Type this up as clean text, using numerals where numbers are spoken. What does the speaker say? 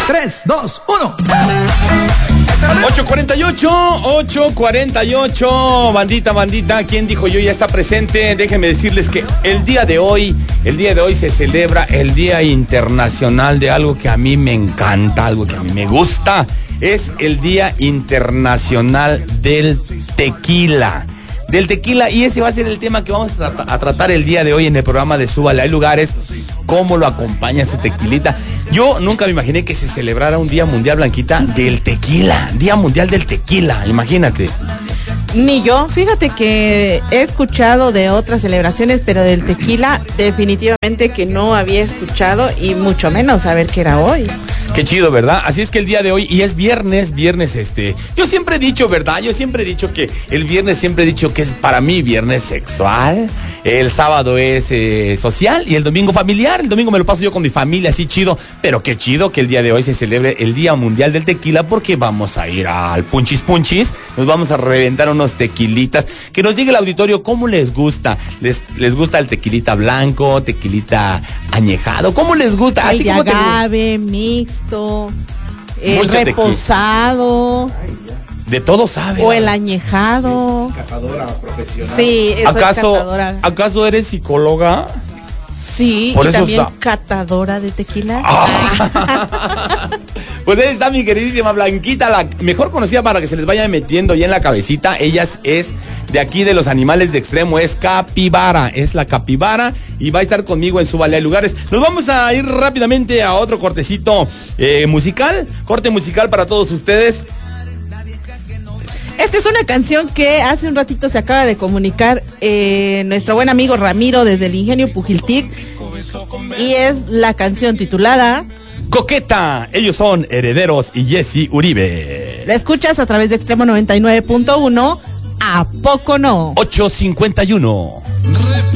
3, 2, 1. 8:48, bandita, ¿quién dijo yo? Ya está presente. Déjenme decirles que el día de hoy se celebra el Día Internacional de algo que a mí me encanta, algo que a mí me gusta. Es el Día Internacional del Tequila. Y ese va a ser el tema que vamos a tratar el día de hoy en el programa de Súbale. Hay lugares, cómo lo acompaña su tequilita. Yo nunca me imaginé que se celebrara un Día Mundial, Blanquita, del tequila. Día Mundial del Tequila, imagínate. Ni yo, fíjate que he escuchado de otras celebraciones, pero del tequila definitivamente que no había escuchado y mucho menos saber que era hoy. Qué chido, ¿verdad? Así es que el día de hoy, y es viernes, yo siempre he dicho, ¿verdad? Yo siempre he dicho que el viernes, que es para mí viernes sexual, el sábado es social y el domingo familiar. El domingo me lo paso yo con mi familia, así chido, pero qué chido que el día de hoy se celebre el Día Mundial del Tequila, porque vamos a ir al Punchis, nos vamos a reventar unos tequilitas, que nos llegue el auditorio, ¿cómo les gusta? ¿Les gusta el tequilita blanco, tequilita añejado? ¿Cómo les gusta? Hay de agave, mixto, reposado. De todo sabe. O el añejado. Catadora profesional. Sí, eso es catadora. ¿Acaso eres psicóloga? Sí, y también catadora de tequila. Pues ahí está mi queridísima Blanquita, la mejor conocida para que se les vaya metiendo ya en la cabecita. Ella es de aquí de los animales de extremo, es capibara, es la capibara, y va a estar conmigo en Súbale a Lugares. Nos vamos a ir rápidamente a otro cortecito corte musical para todos ustedes. Esta es una canción que hace un ratito se acaba de comunicar nuestro buen amigo Ramiro desde el Ingenio Pujiltic, y es la canción titulada Coqueta. Ellos son Herederos y Jesse Uribe. La escuchas a través de Extremo 99.1. ¿A poco no? 8:51.